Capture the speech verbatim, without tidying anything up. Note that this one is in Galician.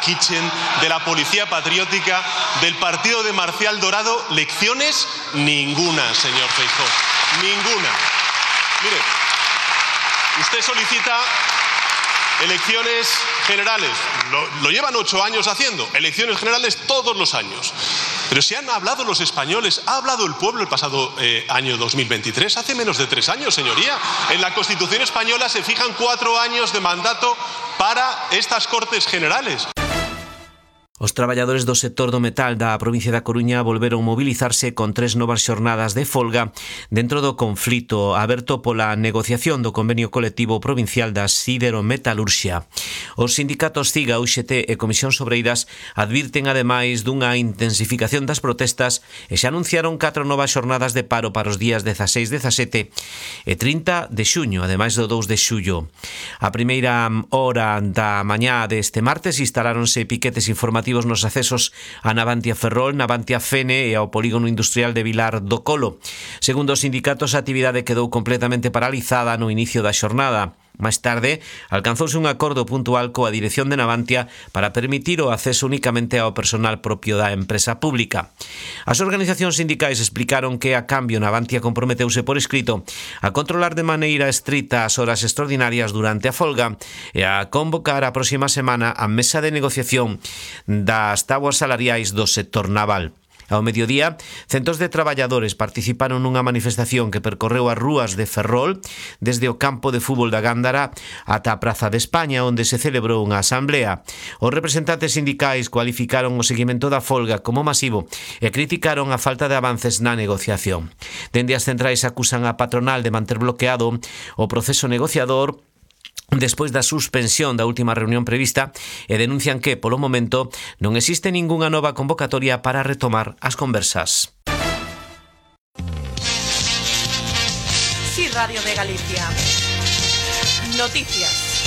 Kitchen, de la Policía Patriótica, del partido de Marcial Dorado. ¿Lecciones? Ninguna, señor Feijóo. Ninguna. Mire, usted solicita elecciones generales. Lo, lo llevan ocho años haciendo. Elecciones generales todos los años. Pero si han hablado los españoles, ha hablado el pueblo el pasado eh, año dos mil veintitrés, hace menos de tres años, señoría. En la Constitución española se fijan cuatro años de mandato para estas Cortes Generales. Os traballadores do sector do metal da provincia da Coruña volveron mobilizarse con tres novas xornadas de folga dentro do conflito aberto pola negociación do convenio colectivo provincial da siderometalurxia. Os sindicatos CIGA, U X T e Comisións Obreiras advirten ademais dunha intensificación das protestas e xa anunciaron catro novas xornadas de paro para os días dezaseis, dezasete e trinta de xuño, ademais do dous de xullo. A primeira hora da mañá deste martes instaláronse piquetes informativos nos accesos a Navantia Ferrol, Navantia Fene e ao polígono industrial de Vilar do Colo. Segundo os sindicatos, a actividade quedou completamente paralizada no inicio da xornada. Máis tarde, alcanzouse un acordo puntual coa dirección de Navantia para permitir o acceso únicamente ao personal propio da empresa pública. As organizacións sindicais explicaron que, a cambio, Navantia comprometeuse por escrito a controlar de maneira estrita as horas extraordinarias durante a folga e a convocar a próxima semana a mesa de negociación das tabuas salariais do sector naval. Ao mediodía, centos de traballadores participaron nunha manifestación que percorreu as rúas de Ferrol desde o campo de fútbol da Gándara ata a Praza de España, onde se celebrou unha asamblea. Os representantes sindicais cualificaron o seguimento da folga como masivo e criticaron a falta de avances na negociación. Dende as centrais acusan a patronal de manter bloqueado o proceso negociador despois da suspensión da última reunión prevista e denuncian que, polo momento, non existe ningunha nova convocatoria para retomar as conversas. Sí, Radio de Galicia. Noticias.